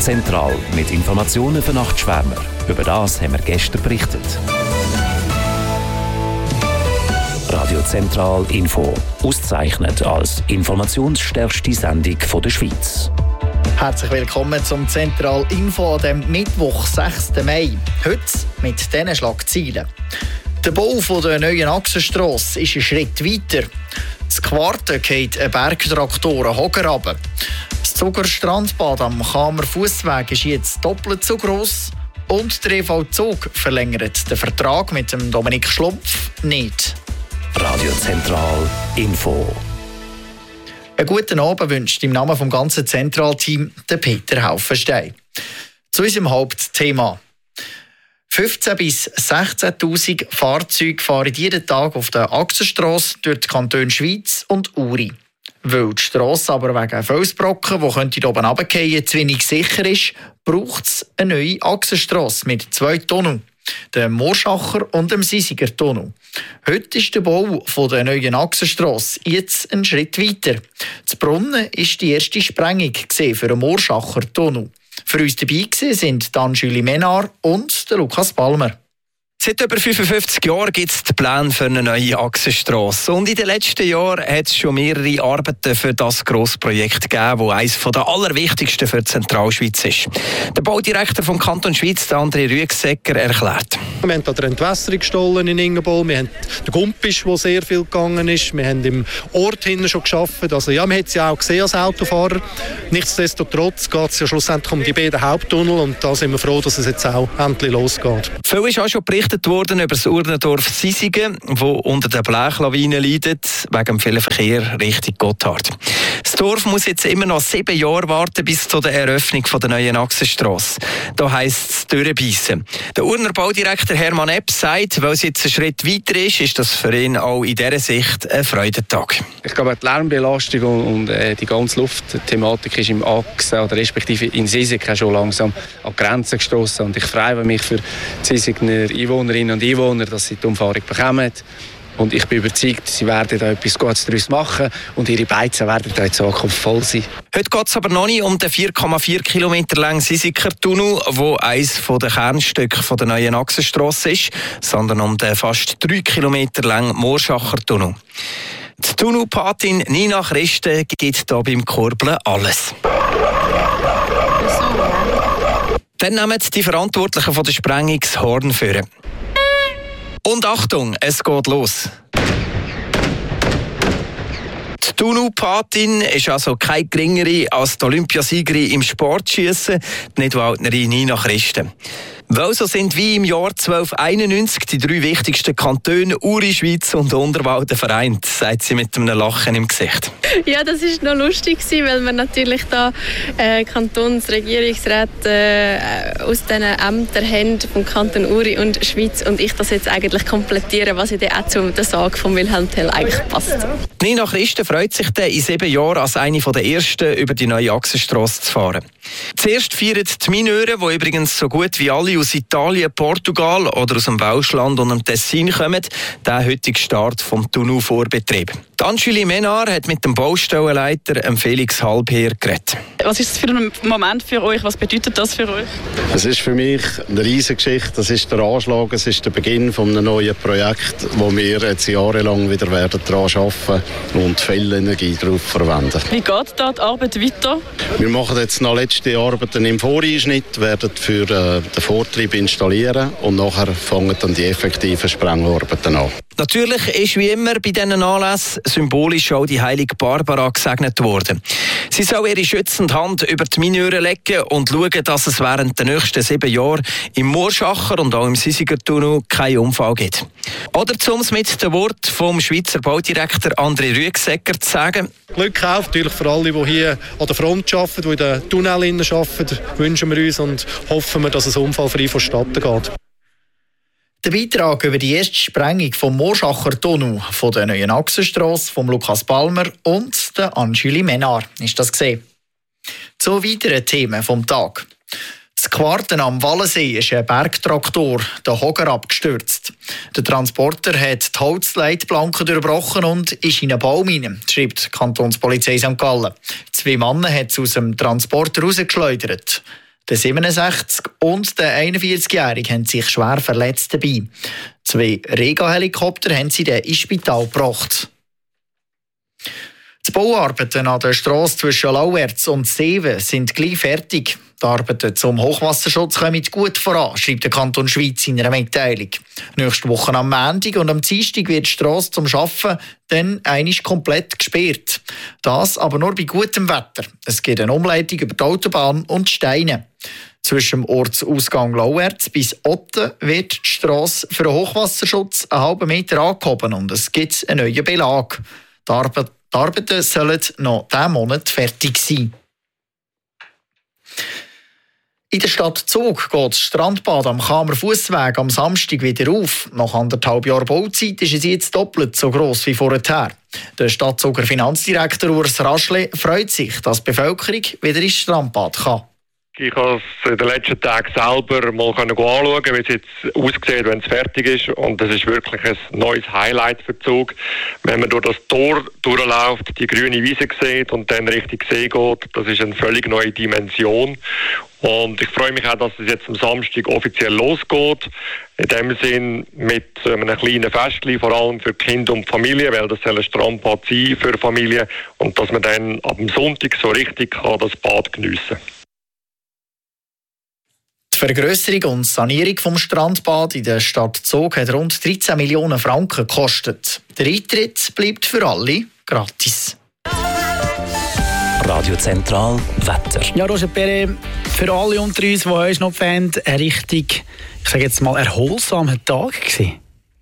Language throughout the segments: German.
Zentral mit Informationen für Nachtschwärmer. Über das haben wir gestern berichtet. Radio Zentral Info, ausgezeichnet als informationsstärkste Sendung der Schweiz. Herzlich willkommen zum Zentral Info an dem Mittwoch, 6. Mai. Heute mit diesen Schlagzeilen. Der Bau der neuen Achsenstrasse ist ein Schritt weiter. Das Quarten geht ein Bergtraktor Hoger runter. Das Zuger Strandbad am Kamer Fussweg ist jetzt doppelt so gross. Und der EV Zug verlängert den Vertrag mit dem Dominik Schlumpf nicht. Radio Zentral Info. Einen guten Abend wünscht im Namen des ganzen Zentralteam der Peter Haufenstein. Zu unserem Hauptthema. 15.000 bis 16.000 Fahrzeuge fahren jeden Tag auf der Achsenstrasse durch die Kantone Schwyz und Uri. Weil die Strasse aber wegen Felsbrocken, die hier oben runterfallen, zu wenig sicher ist, braucht es eine neue Achsenstrasse mit 2 Tunneln. Dem Moorschacher und dem Sisiger Tunnel. Heute ist der Bau der neuen Achsenstrasse jetzt einen Schritt weiter. Zu Brunnen war die erste Sprengung für den Moorschacher Tunnel. Für uns dabei sind Julie Menard und Lukas Palmer. Seit über 55 Jahren gibt es den Plan für eine neue Achsenstrasse. Und in den letzten Jahren hat es schon mehrere Arbeiten für das grosse Projekt gegeben, das eines der allerwichtigsten für die Zentralschweiz ist. Der Baudirektor vom Kanton Schwyz, André Rüegsegger, erklärt. Wir haben den Entwässerungsstollen in Ingenbol, wir haben den Gumpisch, wo sehr viel gegangen ist, wir haben im Ort hinten schon gearbeitet. Also ja, man hat es ja auch gesehen als Autofahrer. Nichtsdestotrotz geht es ja schlussendlich um die beiden Haupttunnel und da sind wir froh, dass es jetzt auch endlich losgeht. Viel ist auch schon berichtet worden über das Urnendorf Sisigen, das unter der Blechlawine leidet, wegen dem vielen Verkehr Richtung Gotthard. Das Dorf muss jetzt immer noch 7 Jahre warten bis zu der Eröffnung der neuen Achsenstrasse. Da heisst es durchbeissen. Der Urner Baudirektor Hermann Epp sagt, weil es jetzt ein Schritt weiter ist das für ihn auch in dieser Sicht ein Freudentag. Ich glaube, die Lärmbelastung und die ganze Luftthematik ist im Achsen oder respektive in Sisigen schon langsam an die Grenzen gestossen. Und ich freue mich für die Sisigner Einwohnerinnen und Einwohner, dass sie die Umfahrung bekommen. Und ich bin überzeugt, sie werden da etwas Gutes daraus machen und ihre Beizen werden da in Zukunft voll sein. Heute geht es aber noch nicht um den 4,4 Kilometer langen Sisiker-Tunnel, der eines der Kernstücke der neuen Achsenstrasse ist, sondern um den fast 3 Kilometer langen Moorschacher-Tunnel. Die Tunnelpatin Nina Christen gibt hier beim Kurbeln alles. Dann nehmen die Verantwortlichen von der Sprengung das Horn führen. Und Achtung, es geht los. Die Tunnelpatin ist also keine geringere als die Olympiasiegerin im Sportschiessen, die Nidwaldnerin Nina Christen. Weil so sind wie im Jahr 1291 die 3 wichtigsten Kantone Uri, Schwyz und Unterwalden vereint, sagt sie mit einem Lachen im Gesicht. Ja, das war noch lustig, weil wir natürlich da Kantonsregierungsräte aus diesen Ämtern haben, vom Kanton Uri und Schwyz, und ich das jetzt eigentlich komplettiere, was dann auch zu der Sage von Wilhelm Tell eigentlich passt. Nina Christen freut sich dann in 7 Jahren als eine der ersten über die neue Achsenstrasse zu fahren. Zuerst feiern die Mineure, die übrigens so gut wie alle aus Italien, Portugal oder aus dem Welschland und dem Tessin kommen, den heutigen Start vom Tunnelvorbetrieb. Julie Menard hat mit dem Baustellenleiter Felix Halbherr geredet. Was ist das für ein Moment für euch? Was bedeutet das für euch? Es ist für mich eine riesige Geschichte. Das ist der Anschlag, es ist der Beginn eines neuen Projekts, wo wir jetzt jahrelang wieder daran arbeiten und viel Energie darauf verwenden. Wie geht da die Arbeit weiter? Wir machen jetzt noch letzte Arbeiten im Voreinschnitt, werden für den Vortrieb installieren und nachher fangen dann die effektiven Sprengarbeiten an. Natürlich ist wie immer bei diesen Anlässen symbolisch auch die heilige Barbara gesegnet worden. Sie soll ihre schützende Hand über die Mineure legen und schauen, dass es während der nächsten 7 Jahre im Moorschacher und auch im Sisiger-Tunnel keinen Unfall gibt. Oder um es mit dem Wort vom Schweizer Baudirektor André Rüegsegger zu sagen: Glück auf, natürlich für alle, die hier an der Front arbeiten, die in den Tunneln arbeiten, wünschen wir uns und hoffen wir, dass es unfallfrei vonstatten geht. Der Beitrag über die erste Sprengung vom Moorschacher Tunnel, von der neuen Achsenstrasse, von Lukas Palmer und der Julie Menard ist das gesehen. Zu weiteren Themen vom Tag. Das Quarten am Wallensee ist ein Bergtraktor, der Hoger, abgestürzt. Der Transporter hat die Holzleitplanken durchbrochen und ist in einen Baum hinein, schreibt die Kantonspolizei St. Gallen. 2 Männer hat es aus dem Transporter rausgeschleudert. Der 67- und der 41-Jährige haben sich schwer verletzt dabei. 2 Rega-Helikopter haben sie dann ins Spital gebracht. Die Bauarbeiten an der Strasse zwischen Lauerz und Seewen sind gleich fertig. Die Arbeiten zum Hochwasserschutz kommen gut voran, schreibt der Kanton Schwyz in einer Mitteilung. Nächste Woche am Montag und am Dienstag wird die Strasse zum Arbeiten dann einmal komplett gesperrt. Das aber nur bei gutem Wetter. Es gibt eine Umleitung über die Autobahn und Steine. Zwischen dem Ortsausgang Lauerz bis Otten wird die Strasse für den Hochwasserschutz einen halben Meter angehoben und es gibt einen neuen Belag. Die Arbeiten sollen noch diesen Monat fertig sein. In der Stadt Zug geht das Strandbad am Kamer Fussweg am Samstag wieder auf. Nach 1,5 Jahren Bauzeit ist es jetzt doppelt so gross wie vorher. Der Stadtzuger Finanzdirektor Urs Raschle freut sich, dass die Bevölkerung wieder ins Strandbad kann. Ich habe es in den letzten Tagen selber mal anschauen, wie es jetzt aussieht, wenn es fertig ist. Und das ist wirklich ein neues Highlight für Zug. Wenn man durch das Tor durchläuft, die grüne Wiese sieht und dann Richtung See geht, das ist eine völlig neue Dimension. Und ich freue mich auch, dass es jetzt am Samstag offiziell losgeht. In dem Sinn mit einem kleinen Festchen, vor allem für Kinder und Familie, weil das soll ein Strandbad sein für Familie. Und dass man dann ab dem Sonntag so richtig das Bad geniessen kann. Die Vergrösserung und Sanierung des Strandbad in der Stadt Zug hat rund 13 Millionen Franken gekostet. Der Eintritt bleibt für alle gratis. Radio Zentral Wetter. Ja, Roger Perret, für alle unter uns, die uns noch fänden, ein richtig, ich sage jetzt mal, erholsamer Tag gewesen.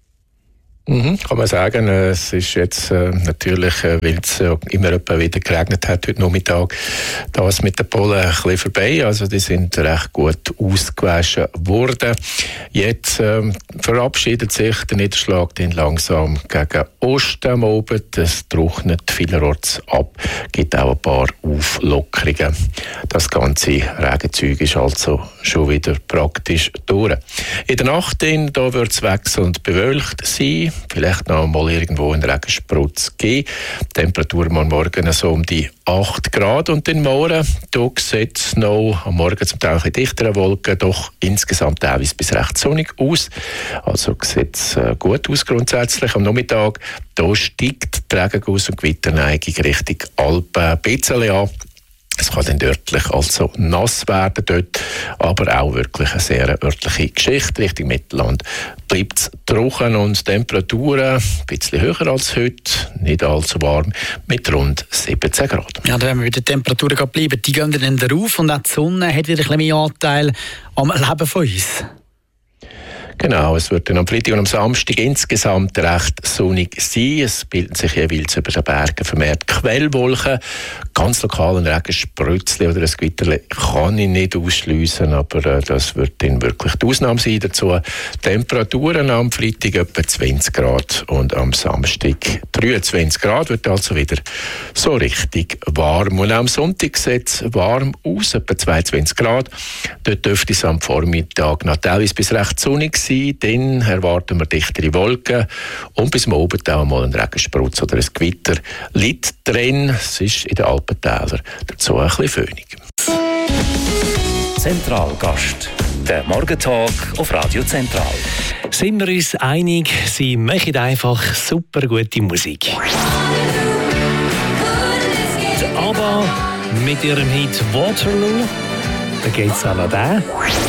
Kann man sagen, es ist jetzt natürlich, weil es immer wieder geregnet hat heute Nachmittag, das mit den Pollen ein bisschen vorbei. Also die sind recht gut ausgewaschen worden. Jetzt verabschiedet sich der Niederschlag dann langsam gegen Osten am Abend. Es trocknet vielerorts ab, gibt auch ein paar Auflockerungen. Das ganze Regenzeug ist also schon wieder praktisch durch. In der Nacht da wird es wechselnd bewölkt sein. Vielleicht noch mal irgendwo einen Regensprutz geben. Die Temperatur am Morgen so um die 8 Grad. Und den Morgen, da sieht es noch am Morgen zum Teil ein dichtere Wolken, doch insgesamt teilweise bis recht sonnig aus. Also sieht es gut aus grundsätzlich. Am Nachmittag, da steigt die Regenguss- und Gewitterneigung Richtung Alpen ein bisschen an. Es kann dann örtlich also nass werden dort, aber auch wirklich eine sehr örtliche Geschichte. Richtung Mittelland bleibt es trocken und Temperaturen ein bisschen höher als heute, nicht allzu warm, mit rund 17 Grad. Ja, wenn wir bei den Temperaturen bleiben, die gehen dann rauf und auch die Sonne hat wieder ein bisschen mehr Anteil am Leben von uns. Genau, es wird dann am Freitag und am Samstag insgesamt recht sonnig sein. Es bilden sich jeweils über den Bergen vermehrt Quellwolken. Ganz lokal ein Regensprätzchen oder ein Gewitterchen kann ich nicht ausschliessen, aber das wird dann wirklich die Ausnahme sein dazu. Temperaturen am Freitag etwa 20 Grad und am Samstag 23 Grad, wird also wieder so richtig warm. Und am Sonntag sieht es warm aus, etwa 22 Grad. Dort dürfte es am Vormittag noch teilweise bis recht sonnig sein. Dann erwarten wir dichtere Wolken und bis Abend auch mal ein Regensprutz oder ein Gewitter liegt drin. Es ist in den Alpentälern dazu ein bisschen föhnig. Zentralgast, der Morgentag auf Radio Zentral. Sind wir uns einig, sie machen einfach super gute Musik. Aber mit ihrem Hit Waterloo, da geht es auch noch da.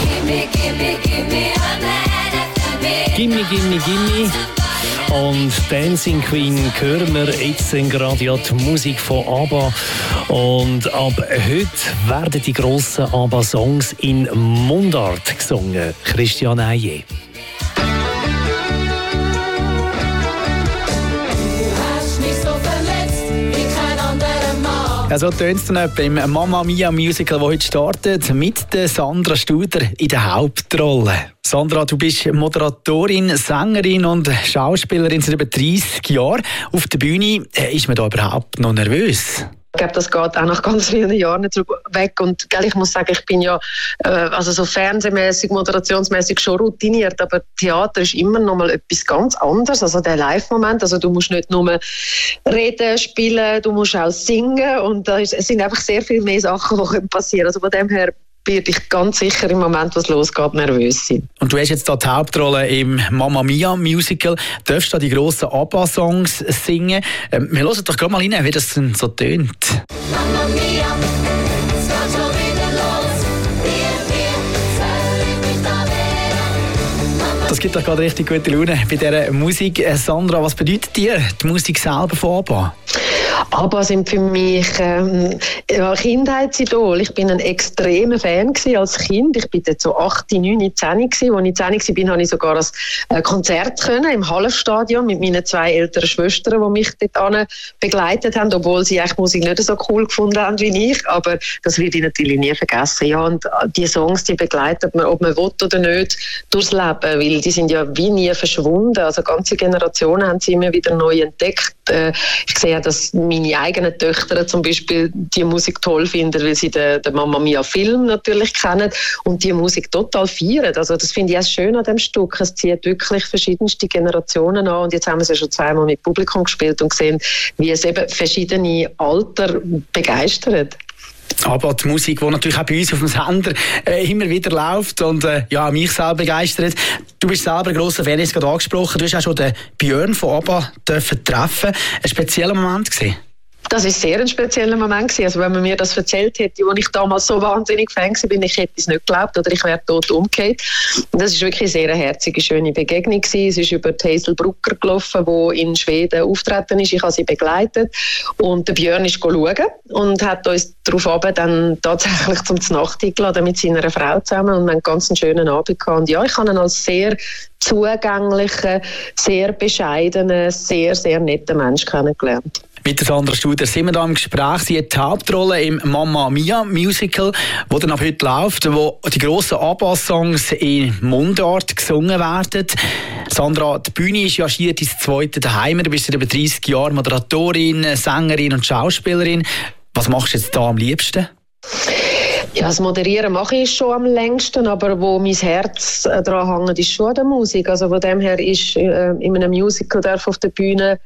Gimme, gimme, gimme. Und Dancing Queen hören wir jetzt gerade ja die Musik von ABBA. Und ab heute werden die grossen ABBA-Songs in Mundart gesungen. Christian Eije. Ja, so tönt es dann etwa im Mamma Mia Musical, das heute startet, mit der Sandra Studer in der Hauptrolle. Sandra, du bist Moderatorin, Sängerin und Schauspielerin seit über 30 Jahren. Auf der Bühne ist man da überhaupt noch nervös? Ich glaube, das geht auch nach ganz vielen Jahren nicht so weg. Und ich muss sagen, ich bin ja also so fernsehmäßig, moderationsmäßig schon routiniert, aber Theater ist immer noch mal etwas ganz anderes. Also der Live-Moment, also du musst nicht nur reden, spielen, du musst auch singen und es sind einfach sehr viel mehr Sachen, die passieren können. Also von dem her werde ich ganz sicher im Moment, was losgeht, nervös sein. Und du hast jetzt da die Hauptrolle im Mamma Mia Musical. Du darfst da die grossen ABBA-Songs singen. Wir hören doch gerade mal rein, wie das so tönt. Mamma Mia, es geht schon wieder los. Das gibt doch gerade richtig gute Laune bei dieser Musik. Sandra, was bedeutet dir die Musik selber von ABBA? ABBA sind für mich Kindheitsidol. Ich bin ein extremer Fan als Kind. Ich bin jetzt so 8, 9, 10 gewesen. Als ich 10 war, habe ich sogar ein Konzert können im Hallenstadion mit meinen 2 älteren Schwestern, die mich dort begleitet haben, obwohl sie eigentlich Musik nicht so cool gefunden haben wie ich. Aber das werde ich natürlich nie vergessen. Ja, und die Songs, die begleiten man, ob man will oder nicht, durchs Leben, weil die sind ja wie nie verschwunden. Also ganze Generationen haben sie immer wieder neu entdeckt. Ich sehe, dass meine eigenen Töchter zum Beispiel die Musik toll finden, weil sie den Mamma Mia Film natürlich kennen und die Musik total feiern. Also das finde ich auch schön an dem Stück. Es zieht wirklich verschiedenste Generationen an und jetzt haben wir es ja schon 2-mal mit Publikum gespielt und gesehen, wie es eben verschiedene Alter begeistert. Aber die Musik, die natürlich auch bei uns auf dem Sender immer wieder läuft und mich selber begeistert. Du bist selber ein grosser Fan, jetzt gerade angesprochen. Du hast auch schon den Björn von ABBA treffen. Ein spezieller Moment gewesen. Das war sehr ein spezieller Moment gewesen. Also wenn man mir das erzählt hätte, als ich damals so wahnsinnig Fan war, ich hätte es nicht geglaubt oder ich wäre tot umgekehrt. Und das war wirklich eine sehr herzige, schöne Begegnung gewesen. Es ist über Hazel Brucker gelaufen, die in Schweden auftreten ist. Ich habe sie begleitet und der Björn ist schauen und hat uns darauf dann tatsächlich zum Nacht eingeladen mit seiner Frau zusammen und wir haben einen ganz schönen Abend gehabt. Und ja, ich habe ihn als sehr zugänglichen, sehr bescheidenen, sehr, sehr netten Mensch kennengelernt. Mit der Sandra Studer sind wir da im Gespräch. Sie hat die Hauptrolle im Mamma Mia Musical, das dann ab heute läuft, wo die grossen ABBA-Songs in Mundart gesungen werden. Sandra, die Bühne ist ja schier dein zweite Daheim. Du bist seit über 30 Jahren Moderatorin, Sängerin und Schauspielerin. Was machst du jetzt da am liebsten? Ja, das Moderieren mache ich schon am längsten, aber wo mein Herz dran hängt, ist schon an der Musik. Also von dem her ist in einem Musical auf der Bühne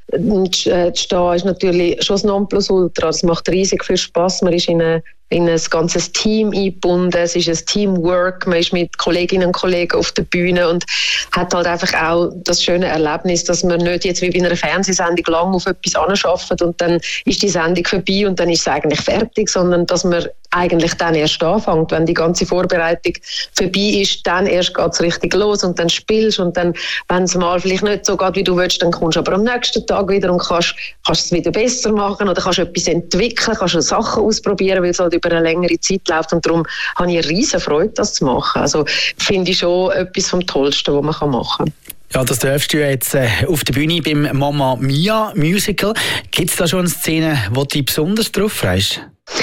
zu stehen, ist natürlich schon das Nonplusultra. Es macht riesig viel Spass. Man ist in ein ganzes Team eingebunden. Es ist ein Teamwork. Man ist mit Kolleginnen und Kollegen auf der Bühne und hat halt einfach auch das schöne Erlebnis, dass man nicht jetzt wie bei einer Fernsehsendung lang auf etwas anarbeitet und dann ist die Sendung vorbei und dann ist es eigentlich fertig, sondern dass man eigentlich dann erst anfängt. Wenn die ganze Vorbereitung vorbei ist, dann erst geht es richtig los und dann spielst und dann, wenn es mal vielleicht nicht so geht, wie du willst, dann kommst du aber am nächsten Tag wieder und kannst es wieder besser machen oder kannst etwas entwickeln, kannst Sachen ausprobieren, weil es halt über eine längere Zeit läuft und darum habe ich eine riesen Freude, das zu machen. Also finde ich schon etwas vom Tollsten, was man machen kann. Ja, das darfst du jetzt auf der Bühne beim Mamma Mia Musical. Gibt es da schon eine Szene, wo du dich besonders drauf freust?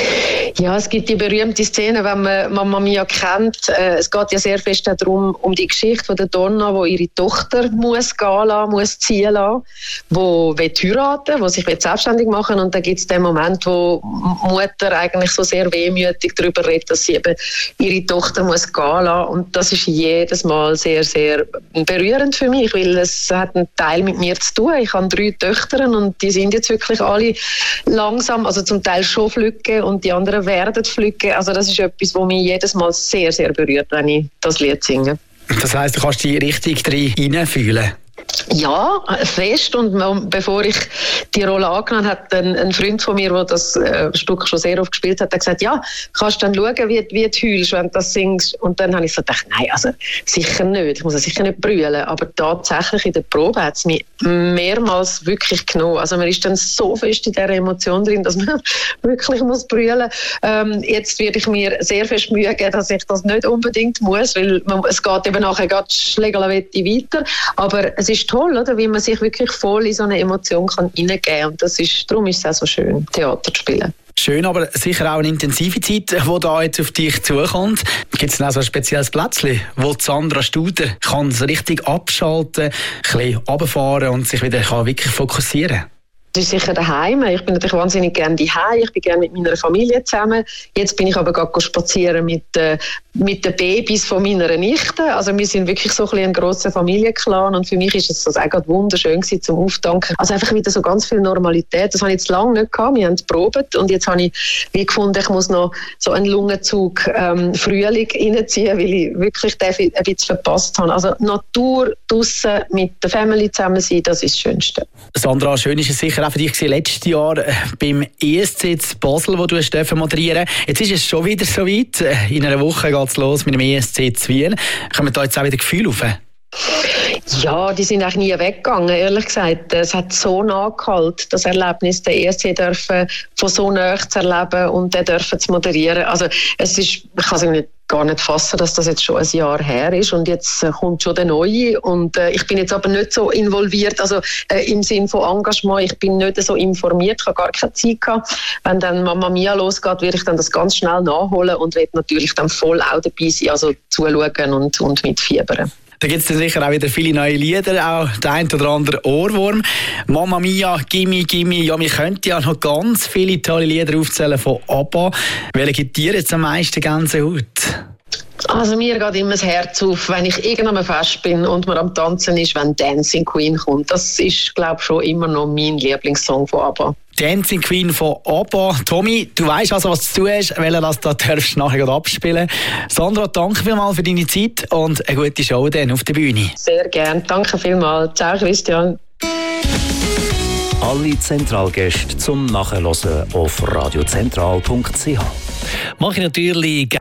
Ja, es gibt die berühmte Szene, wenn man Mamma Mia kennt. Es geht ja sehr fest darum, um die Geschichte von der Donna, die ihre Tochter muss gehen lassen, muss ziehen lassen, die heiraten will, die sich selbstständig machen will. Und dann gibt es den Moment, wo Mutter eigentlich so sehr wehmütig darüber redet, dass sie eben ihre Tochter muss gehen lassen. Und das ist jedes Mal sehr, sehr berührend für mich, weil es hat einen Teil mit mir zu tun. Ich habe 3 Töchter und die sind jetzt wirklich alle langsam, also zum Teil schon flügge und die anderen werden flügge. Also das ist etwas, was mich jedes Mal sehr, sehr berührt, wenn ich das Lied singe. Das heisst, du kannst dich richtig reinfühlen? Ja, fest. Und bevor ich die Rolle angenommen habe, hat ein Freund von mir, der das Stück schon sehr oft gespielt hat, gesagt, ja, kannst du dann schauen, wie du heulst, wenn du das singst. Und dann habe ich so gedacht, nein, also sicher nicht. Ich muss ja sicher nicht brüllen. Aber tatsächlich in der Probe hat es mich mehrmals wirklich genommen. Also man ist dann so fest in dieser Emotion drin, dass man wirklich muss brüllen. Jetzt werde ich mir sehr fest Mühe geben, dass ich das nicht unbedingt muss, weil es geht eben nachher ganz Schlägerwetti weiter. Aber es ist toll, oder? Wie man sich wirklich voll in so eine Emotion kann hineingeben kann. Und darum ist es auch so schön, Theater zu spielen. Schön, aber sicher auch eine intensive Zeit, die da jetzt auf dich zukommt. Gibt es denn auch so ein spezielles Plätzchen, wo Sandra Studer kann so richtig abschalten, ein bisschen runterfahren und sich wieder wirklich fokussieren kann? Das ist sicher daheim. Ich bin natürlich wahnsinnig gerne daheim. Ich bin gerne mit meiner Familie zusammen. Jetzt bin ich aber gerade spazieren mit den Babys von meiner Nichte. Also wir sind wirklich so ein grosser Familienclan und für mich ist es auch gerade wunderschön gewesen, zum Auftanken. Also einfach wieder so ganz viel Normalität. Das habe ich jetzt lange nicht gehabt. Wir haben es probiert und jetzt habe ich wie gefunden, ich muss noch so einen Lungenzug Frühling reinziehen, weil ich wirklich den ein bisschen verpasst habe. Also Natur draussen mit der Family zusammen sein, das ist das Schönste. Sandra, schön ist es sicher auch für dich letztes Jahr beim ESC in Basel, wo du moderieren durfst. Jetzt ist es schon wieder so weit. In einer Woche geht es los mit dem ESC in Wien. Kommen da jetzt auch wieder Gefühle auf? Ja, die sind eigentlich nie weggegangen, ehrlich gesagt. Es hat so nachgehalten, das Erlebnis, den ESC dürfen von so nahe zu erleben und den dürfen zu moderieren. Also es ist, ich kann es gar nicht fassen, dass das jetzt schon ein Jahr her ist und jetzt kommt schon der Neue und ich bin jetzt aber nicht so involviert, also im Sinn von Engagement, ich bin nicht so informiert, ich habe gar keine Zeit gehabt. Wenn dann Mamma Mia losgeht, werde ich dann das ganz schnell nachholen und werde natürlich dann voll auch dabei sein, also zuschauen und mitfiebern. Da gibt es sicher auch wieder viele neue Lieder, auch der ein oder andere Ohrwurm. Mamma Mia, Gimme, Gimme. Ja, wir könnten ja noch ganz viele tolle Lieder aufzählen von ABBA. Welche gibt dir jetzt am meisten Gänsehaut? Also mir geht immer das Herz auf, wenn ich irgendwann fest bin und man am Tanzen ist, wenn Dancing Queen kommt. Das ist, glaube ich, schon immer noch mein Lieblingssong von ABBA. Dancing Queen von ABBA. Tommy, du weißt also, was du tun hast, weil du das da darfst nachher abspielen. Sandra, danke vielmals für deine Zeit und eine gute Show dann auf der Bühne. Sehr gerne, danke vielmals. Ciao Christian. Alle Zentralgäste zum Nachhören auf radiozentral.ch. Mache ich natürlich